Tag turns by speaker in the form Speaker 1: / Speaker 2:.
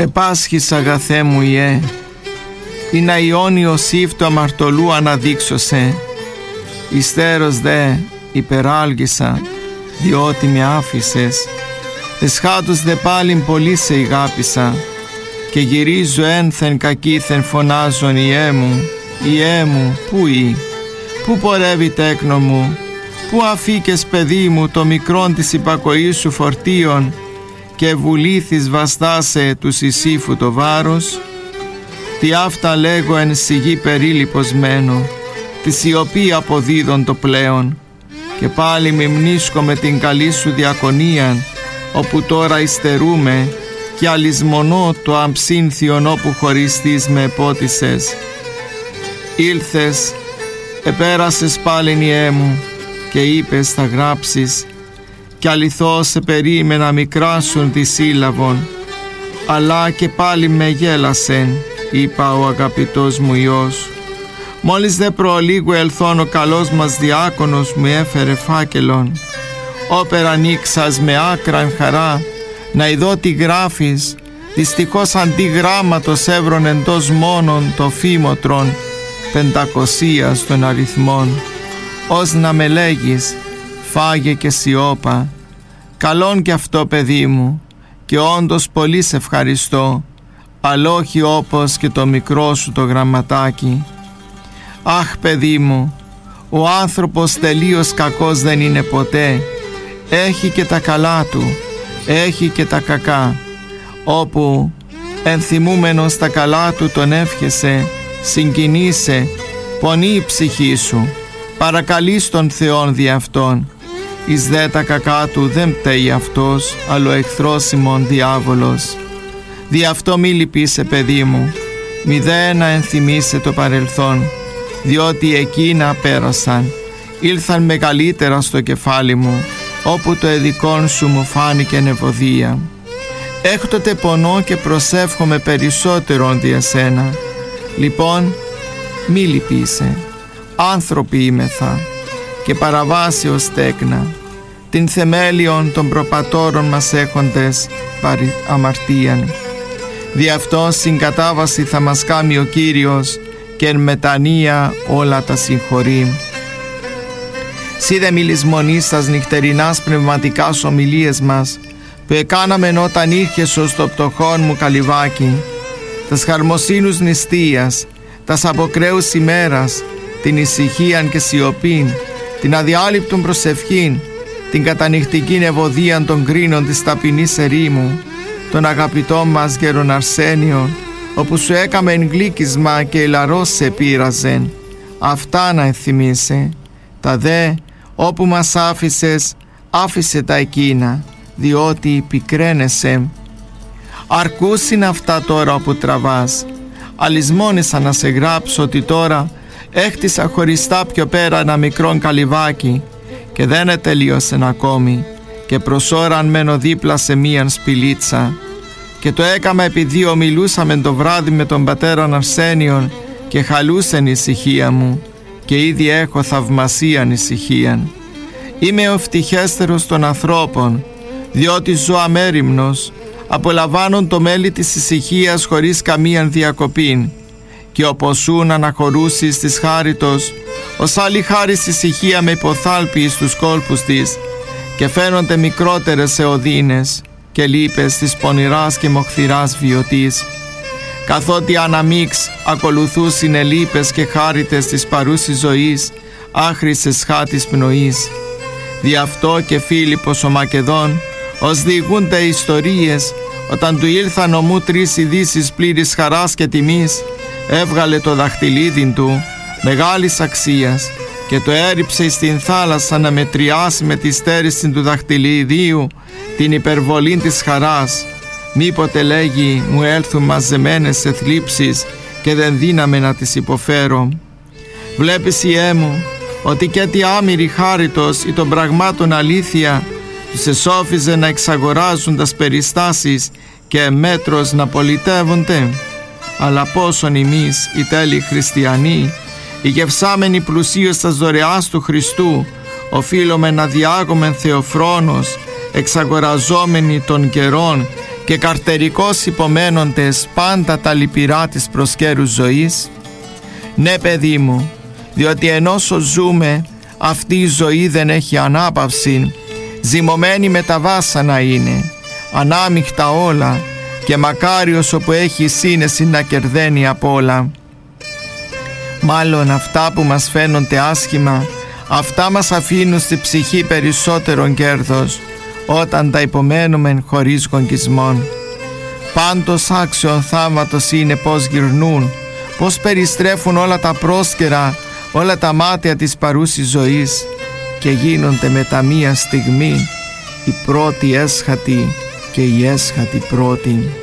Speaker 1: Επάσχεις αγαθέ μου Ιε, ή να Ιόνιο σύφ του αμαρτωλού αναδείξωσε, υστέρος δε υπεράλγησα, διότι με άφησες. Εσχάτως δε πάλιν πολύ σε ηγάπησα, και γυρίζω ένθεν κακήθεν φωνάζον Ιέ μου, πού ή, πού πορεύει τέκνο μου, πού αφήκες παιδί μου το μικρόν της υπακοής σου φορτίων, και βουλήθης βαστάσε του Σισίφου το βάρος. Τι αυτά λέγω εν σιγή περίλυπος μένω, τη σιωπή αποδίδων το πλέον, και πάλι μη μνήσκω με την καλή σου διακονίαν, όπου τώρα υστερούμε, και αλυσμονώ το αμψύνθιον όπου χωριστείς με επότισες. Ήλθες, επέρασες πάλιν Ιέ μου, και είπες θα γράψεις, κι αληθώς σε περίμενα μικράσουν τη σύλλαβον, αλλά και πάλι με γέλασεν, είπα ο αγαπητός μου Υιός. Μόλις δε προολίγου ελθόν ο καλός μας διάκονος μου έφερε φάκελον, όπερα ανοίξας με άκραν χαρά, να ειδώ τι γράφεις, δυστυχώς αντί γράμματος έβρον εντός μόνον το φήμοτρον 500 των αριθμών, ως να με λέγεις φάγε και σιώπα. Καλόν και αυτό παιδί μου, και όντως πολύ σε ευχαριστώ, αλλά όχι όπως και το μικρό σου το γραμματάκι. Αχ παιδί μου, ο άνθρωπος τελείως κακός δεν είναι ποτέ, έχει και τα καλά του, έχει και τα κακά, όπου ενθυμούμενος τα καλά του τον εύχεσαι, συγκινείσαι, πονεί η ψυχή σου, παρακαλείς τον Θεόν δι' αυτόν. Εις δε τα κακά του δεν πταίει αυτός, αλλά ο εχθρός ημών διάβολος. Δι' αυτό μη λυπείσαι παιδί μου, μη δε να ενθυμίσαι το παρελθόν, διότι εκείνα πέρασαν, ήλθαν μεγαλύτερα στο κεφάλι μου, όπου το εδικόν σου μου φάνηκε ευωδία. Έκτοτε πονώ και προσεύχομαι περισσότερον δι' εσένα. Λοιπόν, μη λυπείσαι, άνθρωποι είμεθα, και παραβάσεως τέκνα, την θεμέλιον των προπατώρων μας έχοντες παρί αμαρτίαν. Δι' αυτό συγκατάβαση θα μας κάμει ο Κύριος, και εν μετανία όλα τα συγχωρεί. Σύ δε μιλισμονείς τας νυχτερινάς πνευματικάς ομιλίες μας, που εκάναμεν όταν ήρχες ως το πτωχόν μου καλυβάκι, τας χαρμοσύνους νηστείας, τας αποκρέους ημέρας, την ησυχίαν και σιωπήν, την αδιάλειπτον προσευχήν, την κατανυχτικήν ευωδίαν των κρίνων της ταπεινής ερήμου, τον αγαπητό μας γέρον Αρσένιον, όπου σου έκαμε εγκλίκισμα και ηλαρός σε πείραζεν. Αυτά να ενθυμίσαι. Τα δε όπου μας άφησες, άφησε τα εκείνα, διότι πικραίνεσαι. Αρκούσιν αυτά τώρα όπου τραβάς. Αλυσμόνησα να σε γράψω ότι τώρα έχτισα χωριστά πιο πέρα ένα μικρόν καλυβάκι, και δεν ετελείωσεν ακόμη, και προς ώραν μένω δίπλα σε μίαν σπηλίτσα, και το έκαμα επειδή ομιλούσαμε το βράδυ με τον πατέραν Αρσένιον, και χαλούσεν η ησυχία μου, και ήδη έχω θαυμασίαν ησυχίαν. Είμαι ο ευτυχέστερος των ανθρώπων, διότι ζω αμέριμνος, απολαμβάνων το μέλι της ησυχίας χωρίς καμίαν διακοπήν, και όπως σούν αναχωρούσεις της χάριτος, ως άλλη χάρις ησυχία με υποθάλπει στους κόλπους της, και φαίνονται μικρότερες εωδίνες και λύπες της πονηράς και μοχθηράς βιωτής, καθότι αναμίξ ακολουθούσιν ελίπες και χάριτες της παρούσης ζωής, άχρησες χάτης πνοής. Δι' αυτό και Φίλιππος ο Μακεδόν, ως διηγούνται ιστορίες, όταν του ήλθαν ομού 3 ειδήσεις πλήρης χαράς και τιμής, έβγαλε το δαχτυλίδιν του μεγάλης αξίας και το έριψε στην θάλασσα να μετριάσει με τη στέρηση του δαχτυλιδίου την υπερβολή της χαράς. Μήποτε λέγει μου έλθουν μαζεμένες σε θλίψεις και δεν δύναμε να τις υποφέρω. Βλέπεις Ιε μου ότι και τι άμυρη χάριτος ή των πραγμάτων αλήθεια τους εσώφιζε να εξαγοράζουν τας περιστάσεις και μέτρος να πολιτεύονται. Αλλά πόσον εμείς οι τέλειοι χριστιανοί, οι γευσάμενοι πλουσίως τας δωρεάς του Χριστού, οφείλουμε να διάγομεν θεοφρόνος, εξαγοραζόμενοι των καιρών και καρτερικώς υπομένοντες πάντα τα λυπηρά της προσκέρους ζωής? Ναι, παιδί μου, διότι ενώσο ζούμε, αυτή η ζωή δεν έχει ανάπαυση, ζυμωμένη με τα βάσανα είναι, ανάμειχτα όλα, και μακάριος όπου έχει σύνεση να κερδένει απ' όλα. Μάλλον αυτά που μας φαίνονται άσχημα, αυτά μας αφήνουν στη ψυχή περισσότερον κέρδος, όταν τα υπομένουμε χωρίς γονγκισμόν. Πάντως άξιον θαύματος είναι πως γυρνούν, πως περιστρέφουν όλα τα πρόσκαιρα, όλα τα μάτια της παρούσης ζωής, και γίνονται με τα μία στιγμή η πρώτη έσχατη και η έσχατη πρώτη.